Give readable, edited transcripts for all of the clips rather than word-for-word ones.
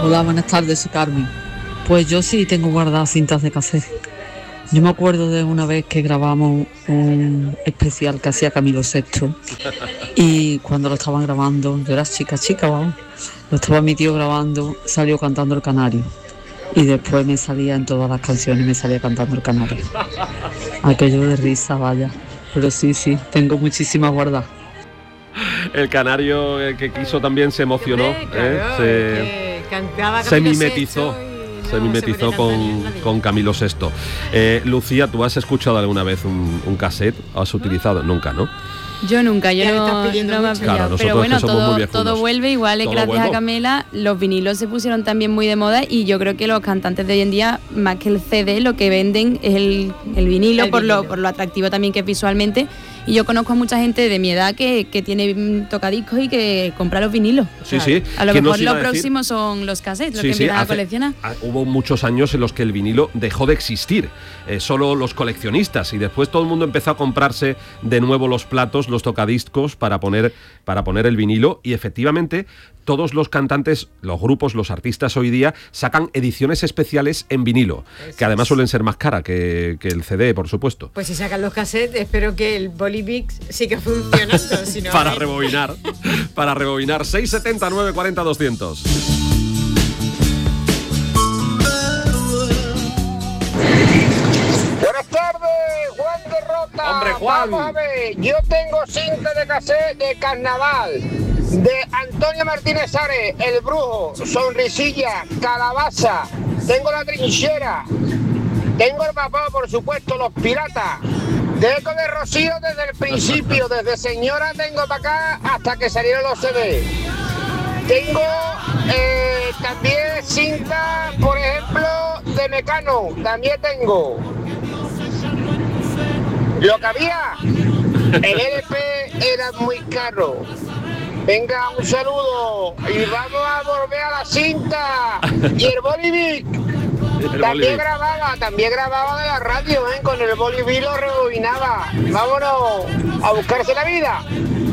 Hola, buenas tardes, soy Carmen. Pues yo sí tengo guardadas cintas de cassette. Yo me acuerdo de una vez que grabamos un especial que hacía Camilo VI y cuando lo estaban grabando, yo era chica, vamos, lo estaba mi tío grabando, salió cantando El Canario y después me salía en todas las canciones, me salía cantando El Canario. Aquello de risa, vaya, pero sí, tengo muchísimas guardadas. El Canario que quiso también se emocionó, claro, se mimetizó. Se mimetizó con Camilo VI. Lucía, ¿tú has escuchado alguna vez un cassette? ¿Has utilizado? Nunca, ¿no? Yo nunca, yo no me he pillado. Claro, pero bueno, todo vuelve, igual todo gracias vuelvo. a Camela, los vinilos se pusieron también muy de moda y yo creo que los cantantes de hoy en día, más que el CD, lo que venden es el vinilo, por lo atractivo también que es visualmente. Y yo conozco a mucha gente de mi edad que tiene tocadiscos y que compra los vinilos. Sí, sí. A lo mejor los próximos son los cassettes, los que empiezan a coleccionar. Hubo muchos años en los que el vinilo dejó de existir. Solo los coleccionistas, y después todo el mundo empezó a comprarse de nuevo los platos, los tocadiscos para poner el vinilo, y efectivamente todos los cantantes, los grupos, los artistas hoy día sacan ediciones especiales en vinilo, que además suelen ser más caras que el CD, por supuesto. Pues si sacan los cassettes, espero que el Bolivix siga funcionando. Si no, para rebobinar 670 940 200. Buenas tardes, Juan de Rota. Hombre, Juan. Vamos a ver, yo tengo cinta de cassette de Carnaval, de Antonio Martínez Ares, El Brujo, Sonrisilla, Calabaza, tengo La Trinchera, tengo El Papá, por supuesto, Los Piratas, de Eco de Rocío desde el principio, desde Señora tengo para acá hasta que salieron los CD. Tengo también cinta, por ejemplo, de Mecano, también tengo. Lo que había, el LP era muy caro. Venga, un saludo y vamos a volver a la cinta. Y el Bolivic también grababa de la radio, con el Bolivic lo rebobinaba. Vámonos a buscarse la vida.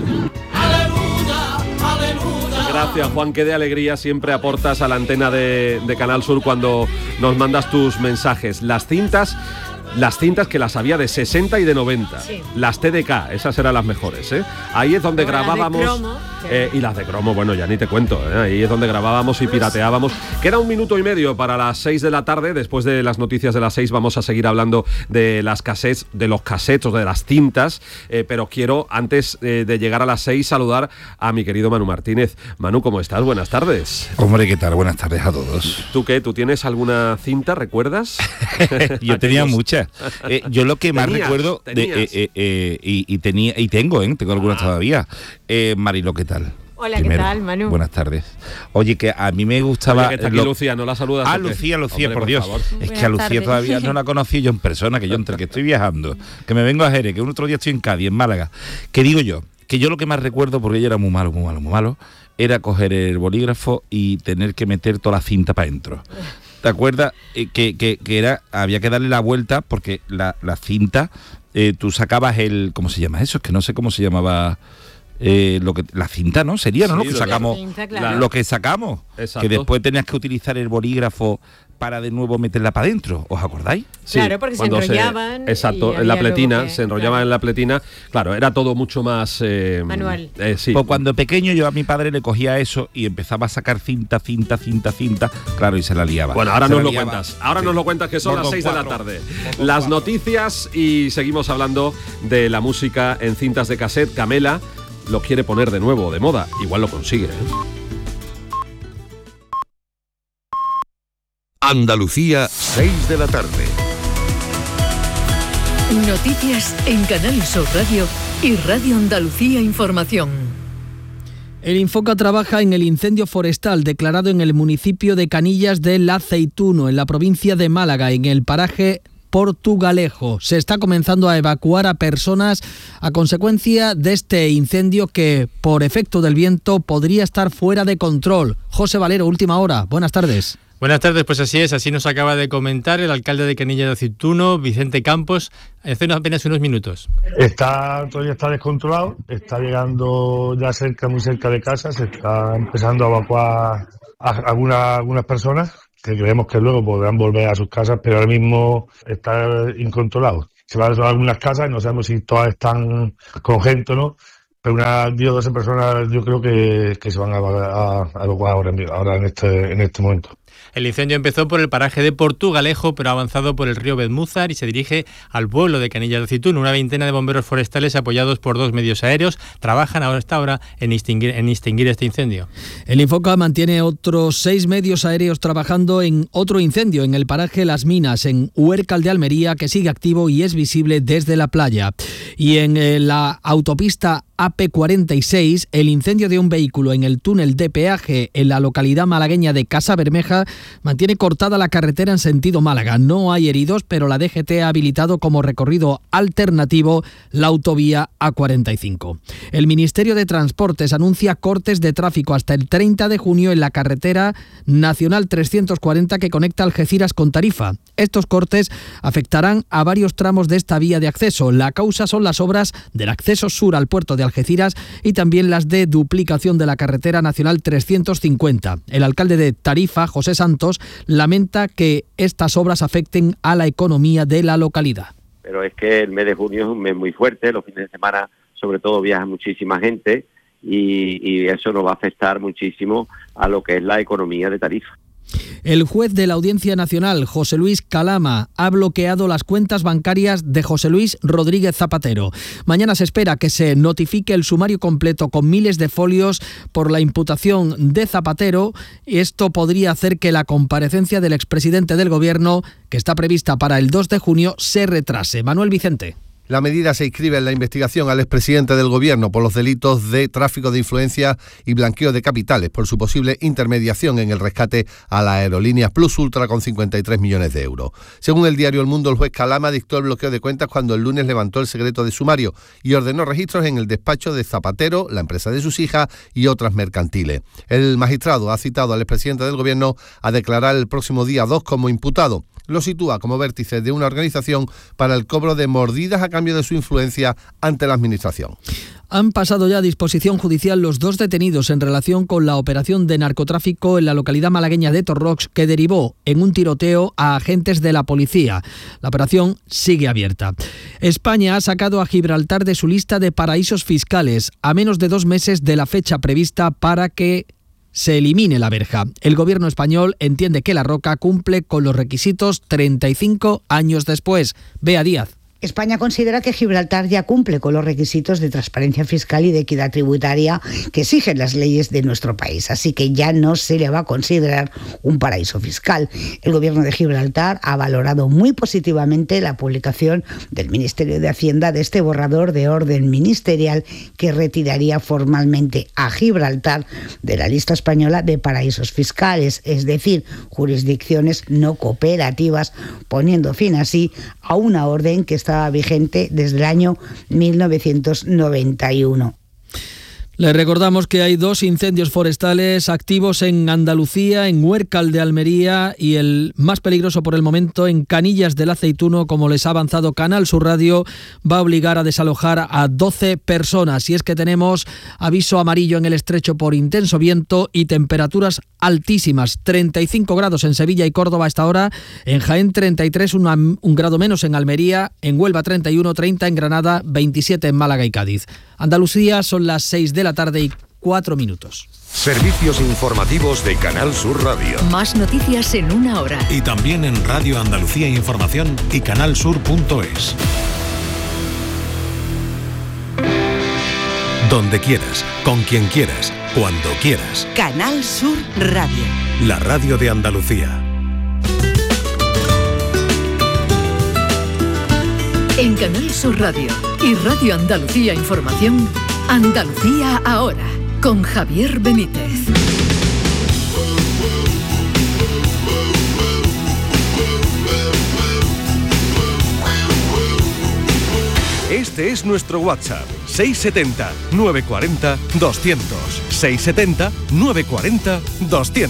Gracias, Juan, qué de alegría siempre aportas a la antena de Canal Sur cuando nos mandas tus mensajes. Las cintas que las había de 60 y de 90, sí. Las TDK, esas eran las mejores, Ahí es donde grabábamos, cromo, y las de cromo, bueno, ya ni te cuento, ahí es donde grabábamos y pirateábamos. Queda 1 minuto y medio para las 6 de la tarde, después de las noticias de las 6 vamos a seguir hablando de las cassettes, de los cassettes o de las cintas, pero quiero, antes de llegar a las 6, saludar a mi querido Manu Martínez. Manu, ¿cómo estás? Buenas tardes. Hombre, ¿qué tal? Buenas tardes a todos. ¿Tú qué? ¿Tú tienes alguna cinta, recuerdas? Yo tenía muchas. Yo lo que más recuerdo tengo algunas todavía. Marilo, ¿qué tal? Hola, Primero, ¿qué tal, Manu? Buenas tardes. Oye, que a mí me gustaba... Oye, que está aquí Lucía, ¿no la saludas? Lucía, Hombre, por Dios. favor. Es Buenas que a Lucía tardes. todavía no la conocí yo en persona, que yo entre que estoy viajando, que me vengo a Jerez, que un otro día estoy en Cádiz, en Málaga. Que digo yo, que yo lo que más recuerdo, porque ella era muy malo, era coger el bolígrafo y tener que meter toda la cinta para adentro. ¿Te acuerdas? Había que darle la vuelta porque la cinta, tú sacabas ¿cómo se llama eso? Es que no sé cómo se llamaba... la cinta, ¿no? Sería, ¿no? Sí, Lo que sacamos. Cinta, claro. Lo que sacamos. Exacto. Que después tenías que utilizar el bolígrafo para de nuevo meterla para adentro. ¿Os acordáis? Sí, claro, porque se enrollaban. Exacto, en la pletina, se enrollaban en la pletina. Claro, era todo mucho más... manual. Sí. Pues cuando pequeño yo a mi padre le cogía eso y empezaba a sacar cinta, claro, y se la liaba. Bueno, ahora Se nos la lo liaba. cuentas. Ahora Sí. nos lo cuentas, que son las 6 de la 4. tarde. Las noticias y seguimos hablando de la música en cintas de cassette. Camela lo quiere poner de nuevo de moda. Igual lo consigue, Andalucía, 6 de la tarde. Noticias en Canal Sur Radio y Radio Andalucía Información. El Infoca trabaja en el incendio forestal declarado en el municipio de Canillas del Aceituno, en la provincia de Málaga, en el paraje Portugalejo. Se está comenzando a evacuar a personas a consecuencia de este incendio que, por efecto del viento, podría estar fuera de control. José Valero, última hora. Buenas tardes. Buenas tardes, pues así es, así nos acaba de comentar el alcalde de Canillas de Aceituno, Vicente Campos, hace apenas unos minutos. Todavía está descontrolado, está llegando ya muy cerca de casa, se está empezando a evacuar algunas personas que creemos que luego podrán volver a sus casas, pero ahora mismo está incontrolado. Se van a algunas casas y no sabemos si todas están con gente o no, pero unas 10 o 12 personas yo creo que se van a evacuar ahora en este momento. El incendio empezó por el paraje de Portugalejo, pero ha avanzado por el río Bedmúzar y se dirige al pueblo de Canillas de Aceituno. Una veintena de bomberos forestales apoyados por 2 medios aéreos trabajan a esta hora en extinguir este incendio. El Infoca mantiene otros 6 medios aéreos trabajando en otro incendio en el paraje Las Minas, en Huércal de Almería, que sigue activo y es visible desde la playa. Y en la autopista AP46, el incendio de un vehículo en el túnel de peaje en la localidad malagueña de Casa Bermeja mantiene cortada la carretera en sentido Málaga. No hay heridos, pero la DGT ha habilitado como recorrido alternativo la autovía A45. El Ministerio de Transportes anuncia cortes de tráfico hasta el 30 de junio en la carretera nacional 340 que conecta Algeciras con Tarifa. Estos cortes afectarán a varios tramos de esta vía de acceso. La causa son las obras del acceso sur al puerto de Algeciras y también las de duplicación de la carretera nacional 350. El alcalde de Tarifa, José Santos, lamenta que estas obras afecten a la economía de la localidad. Pero es que el mes de junio es un mes muy fuerte, los fines de semana sobre todo viaja muchísima gente y eso nos va a afectar muchísimo a lo que es la economía de Tarifa. El juez de la Audiencia Nacional, José Luis Calama, ha bloqueado las cuentas bancarias de José Luis Rodríguez Zapatero. Mañana se espera que se notifique el sumario completo con miles de folios por la imputación de Zapatero. Esto podría hacer que la comparecencia del expresidente del Gobierno, que está prevista para el 2 de junio, se retrase. Manuel Vicente. La medida se inscribe en la investigación al expresidente del Gobierno por los delitos de tráfico de influencias y blanqueo de capitales por su posible intermediación en el rescate a la aerolínea Plus Ultra con 53 millones de euros. Según el diario El Mundo, el juez Calama dictó el bloqueo de cuentas cuando el lunes levantó el secreto de sumario y ordenó registros en el despacho de Zapatero, la empresa de sus hijas y otras mercantiles. El magistrado ha citado al expresidente del Gobierno a declarar el próximo día 2 como imputado. Lo sitúa como vértice de una organización para el cobro de mordidas a cambio de su influencia ante la Administración. Han pasado ya a disposición judicial los 2 detenidos en relación con la operación de narcotráfico en la localidad malagueña de Torrox, que derivó en un tiroteo a agentes de la policía. La operación sigue abierta. España ha sacado a Gibraltar de su lista de paraísos fiscales a menos de 2 meses de la fecha prevista para que se elimine la verja. El gobierno español entiende que La Roca cumple con los requisitos 35 años después. Bea Díaz. España considera que Gibraltar ya cumple con los requisitos de transparencia fiscal y de equidad tributaria que exigen las leyes de nuestro país, así que ya no se le va a considerar un paraíso fiscal. El gobierno de Gibraltar ha valorado muy positivamente la publicación del Ministerio de Hacienda de este borrador de orden ministerial que retiraría formalmente a Gibraltar de la lista española de paraísos fiscales, es decir, jurisdicciones no cooperativas, poniendo fin así a una orden que estaba vigente desde el año 1991. Les recordamos que hay 2 incendios forestales activos en Andalucía, en Huércal de Almería y el más peligroso por el momento en Canillas del Aceituno. Como les ha avanzado Canal Sur Radio, va a obligar a desalojar a 12 personas. Y es que tenemos aviso amarillo en el estrecho por intenso viento y temperaturas altísimas. 35 grados en Sevilla y Córdoba a esta hora, en Jaén 33, un grado menos en Almería, en Huelva 31, 30 en Granada, 27 en Málaga y Cádiz. Andalucía son las 6 de la tarde y 4 minutos. Servicios informativos de Canal Sur Radio. Más noticias en una hora. Y también en Radio Andalucía Información y canalsur.es. Donde quieras, con quien quieras, cuando quieras. Canal Sur Radio. La radio de Andalucía. En Canal Sur Radio y Radio Andalucía Información, Andalucía ahora, con Javier Benítez. Este es nuestro WhatsApp, 670-940-200. 670-940-200.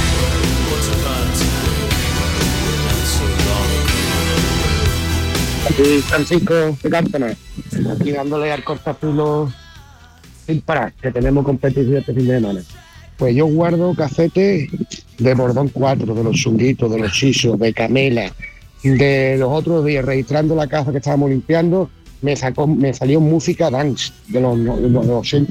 Aquí Francisco de Cártana, aquí dándole al cortapulo sin parar, que tenemos competición este fin de semana. Pues yo guardo casetes de Bordón 4, de los Chunguitos, de los Chisos, de Camela. De los otros días, registrando la casa que estábamos limpiando, me salió música dance de los 80.